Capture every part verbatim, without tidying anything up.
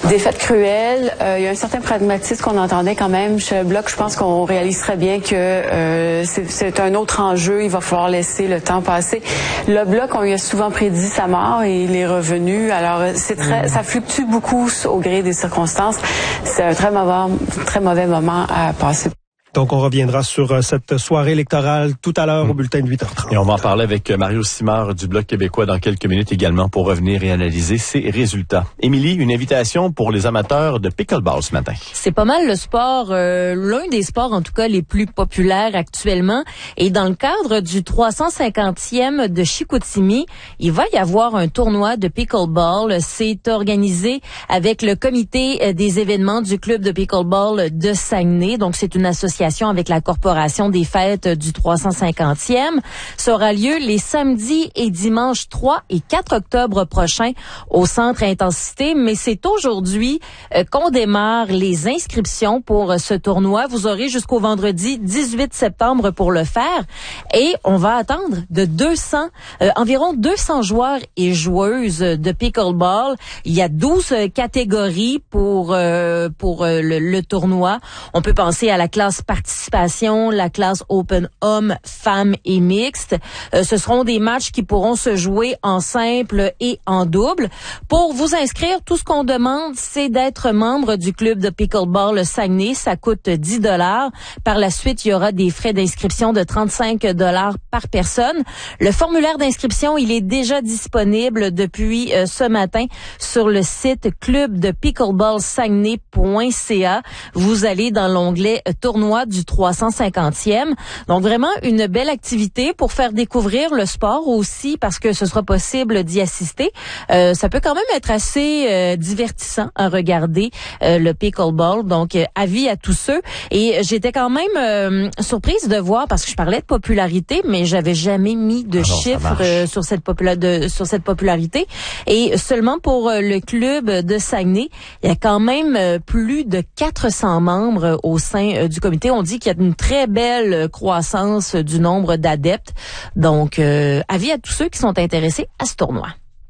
Défaite cruelle. Euh, il y a un certain pragmatisme qu'on entendait quand même chez le Bloc. Je pense qu'on réalise très bien que euh, c'est, c'est un autre enjeu. Il va falloir laisser le temps passer. Le Bloc, on lui a souvent prédit sa mort et il est revenu. Alors, c'est très, ça fluctue beaucoup au gré des circonstances. C'est un très mauvais, très mauvais moment à passer. Donc, on reviendra sur cette soirée électorale tout à l'heure mmh. au bulletin de huit heures trente. Et on va en parler avec Mario Simard du Bloc québécois dans quelques minutes également pour revenir et analyser ses résultats. Émilie, une invitation pour les amateurs de pickleball ce matin. C'est pas mal le sport, euh, l'un des sports en tout cas les plus populaires actuellement. Et dans le cadre du trois cent cinquantième de Chicoutimi, il va y avoir un tournoi de pickleball. C'est organisé avec le comité des événements du club de pickleball de Saguenay. Donc, c'est une association avec la Corporation des fêtes du trois cent cinquantième. Ça aura lieu les samedis et dimanches trois et quatre octobre prochains au Centre Intensité. Mais c'est aujourd'hui euh, qu'on démarre les inscriptions pour euh, ce tournoi. Vous aurez jusqu'au vendredi dix-huit septembre pour le faire. Et on va attendre de deux cents, euh, environ deux cents joueurs et joueuses de pickleball. Il y a douze catégories pour, euh, pour euh, le, le tournoi. On peut penser à la classe participation, la classe Open Hommes, Femmes et Mixte. Euh, ce seront des matchs qui pourront se jouer en simple et en double. Pour vous inscrire, tout ce qu'on demande, c'est d'être membre du club de pickleball Saguenay. Ça coûte dix dollars. Par la suite, il y aura des frais d'inscription de trente-cinq dollars par personne. Le formulaire d'inscription, il est déjà disponible depuis euh, ce matin sur le site club de pickleball saguenay point c a. Vous allez dans l'onglet euh, tournoi du trois cent cinquantième. Donc vraiment une belle activité pour faire découvrir le sport aussi parce que ce sera possible d'y assister. Euh, ça peut quand même être assez euh, divertissant à regarder euh, le pickleball. Donc euh, avis à tous ceux. Et j'étais quand même euh, surprise de voir parce que je parlais de popularité, mais j'avais jamais mis de ah non, chiffres euh, sur cette popula- de, sur cette popularité. Et seulement pour euh, le club de Saguenay, il y a quand même euh, plus de quatre cents membres au sein euh, du comité. On dit qu'il y a une très belle croissance du nombre d'adeptes. Donc, euh, avis à tous ceux qui sont intéressés à ce tournoi.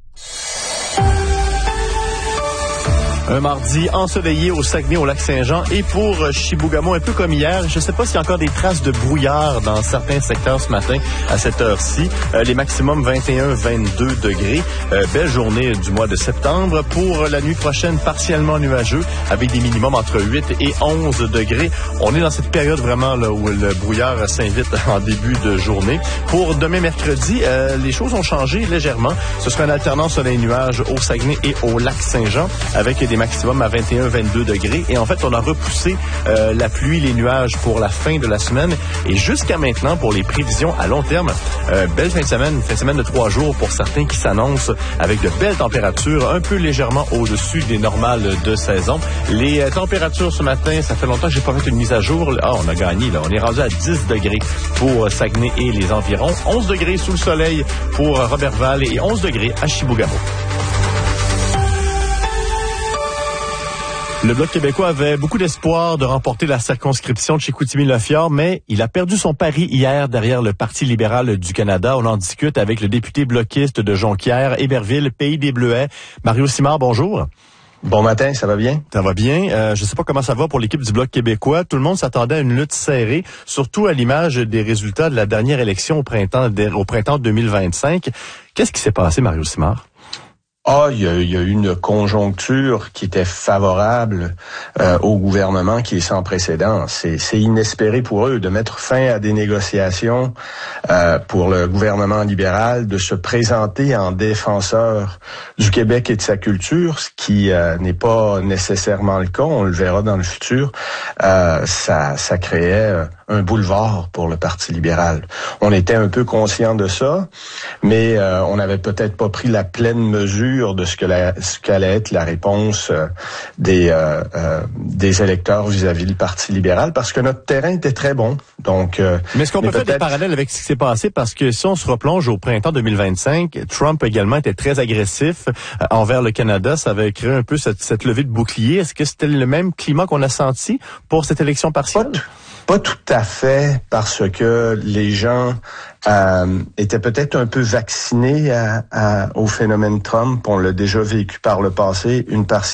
Un mardi ensoleillé au Saguenay, au Lac-Saint-Jean et pour Chibougamau, un peu comme hier. Je ne sais pas s'il y a encore des traces de brouillard dans certains secteurs ce matin à cette heure-ci. Euh, les maximums vingt et un à vingt-deux degrés. Euh, belle journée du mois de septembre. Pour la nuit prochaine, partiellement nuageux avec des minimums entre huit et onze degrés. On est dans cette période vraiment là, où le brouillard s'invite en début de journée. Pour demain mercredi, euh, les choses ont changé légèrement. Ce sera une alternance soleil-nuage au Saguenay et au Lac-Saint-Jean avec des maximum à vingt et un à vingt-deux degrés. Et en fait, on a repoussé euh, la pluie, les nuages pour la fin de la semaine. Et jusqu'à maintenant, pour les prévisions à long terme, euh, belle fin de semaine, fin de semaine de trois jours pour certains qui s'annoncent avec de belles températures, un peu légèrement au-dessus des normales de saison. Les euh, températures ce matin, ça fait longtemps que j'ai pas fait une mise à jour. Ah, on a gagné, là. On est rendu à dix degrés pour Saguenay et les environs. onze degrés sous le soleil pour Robertval et onze degrés à Chibougamau. Le Bloc québécois avait beaucoup d'espoir de remporter la circonscription de Chicoutimi-Le-Fjord, mais il a perdu son pari hier derrière le Parti libéral du Canada. On en discute avec le député bloquiste de Jonquière, Héberville, Pays des Bleuets. Mario Simard, bonjour. Bon matin, ça va bien? Ça va bien. Euh, je ne sais pas comment ça va pour l'équipe du Bloc québécois. Tout le monde s'attendait à une lutte serrée, surtout à l'image des résultats de la dernière élection au printemps, au printemps deux mille vingt-cinq. Qu'est-ce qui s'est passé, Mario Simard? Ah, il y a, il y a eu une conjoncture qui était favorable euh, au gouvernement qui est sans précédent. C'est, c'est inespéré pour eux de mettre fin à des négociations euh, pour le gouvernement libéral, de se présenter en défenseur du Québec et de sa culture, ce qui euh, n'est pas nécessairement le cas. On le verra dans le futur. Euh, ça, ça créait un boulevard pour le Parti libéral. On était un peu conscient de ça, mais euh, on n'avait peut-être pas pris la pleine mesure de ce que la, ce qu'allait être la réponse euh, des euh, euh, des électeurs vis-à-vis du Parti libéral, parce que notre terrain était très bon. Donc, euh, mais est-ce qu'on peut faire des parallèles avec ce qui s'est passé? Parce que si on se replonge au printemps deux mille vingt-cinq, Trump également était très agressif euh, envers le Canada. Ça avait créé un peu cette, cette levée de bouclier. Est-ce que c'était le même climat qu'on a senti pour cette élection partielle? Pas, pas tout à fait, parce que les gens euh, étaient peut-être un peu vaccinés à, à, au phénomène Trump. On l'a déjà vécu par le passé. Une partie